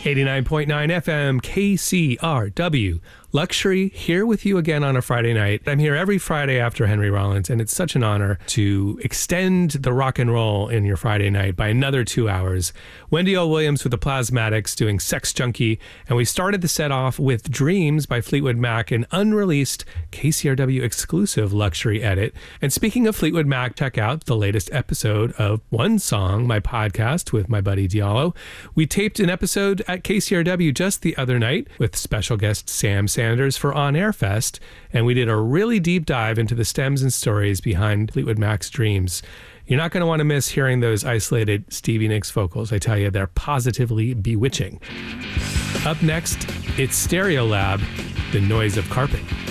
89.9 FM KCRW. Luxury here with you again on a Friday night. I'm here every Friday after Henry Rollins, and it's such an honor to extend the rock and roll in your Friday night by another 2 hours. Wendy L. Williams with the Plasmatics doing Sex Junkie, and we started the set off with Dreams by Fleetwood Mac, an unreleased KCRW exclusive luxury edit. And speaking of Fleetwood Mac, check out the latest episode of One Song, my podcast with my buddy Diallo. We taped an episode at KCRW just the other night with special guest Sam Sanders for On Air Fest, and we did a really deep dive into the stems and stories behind Fleetwood Mac's Dreams. You're not going to want to miss hearing those isolated Stevie Nicks vocals. I tell you, they're positively bewitching. Up next, it's Stereolab, The Noise of Carpet.